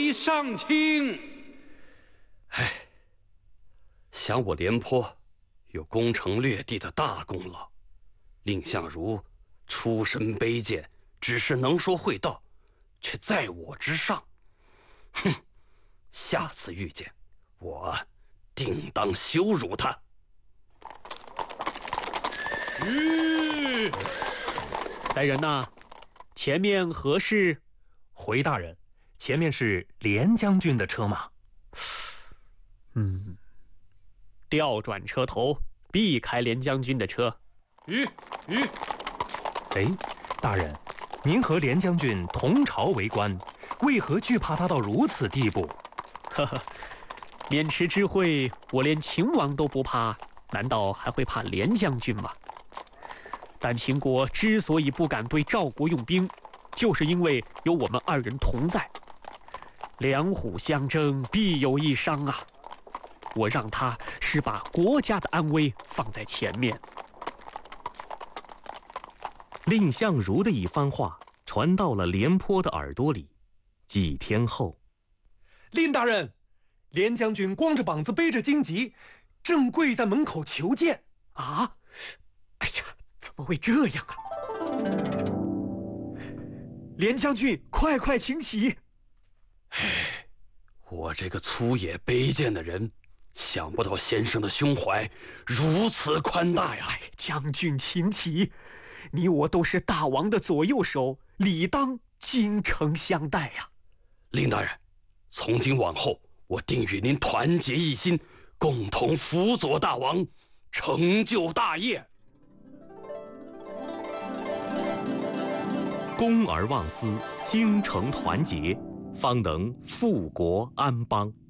礼上卿。 想我廉颇有攻城略地的大功劳，蔺相如出身卑贱，只是能说会道，却在我之上。哼！下次遇见我，定当羞辱他。 来人呐，前面何事？ 回大人，前面是廉将军的车马。 调转车头，避开廉将军的车。 哎，大人，您和廉将军同朝为官，为何惧怕他到如此地步？ 呵呵，渑池之会，我连秦王都不怕，难道还会怕廉将军吗？但秦国之所以不敢对赵国用兵，就是因为有我们二人同在。两虎相争，必有一伤啊！我让他是把国家的安危放在前面。 蔺相如的一番话传到了廉颇的耳朵里。几天后， 蔺大人，廉将军光着膀子背着荆棘，正跪在门口求见。 啊！哎呀，怎么会这样啊？廉将军，快请起！ 我这个粗野卑贱的人，想不到先生的胸怀如此宽大呀！ 将军请起，你我都是大王的左右手，理当精诚相待呀。 蔺大人，从今往后，我定与您团结一心，共同辅佐大王，成就大业。 公而忘私，精诚团结，方能富国安邦。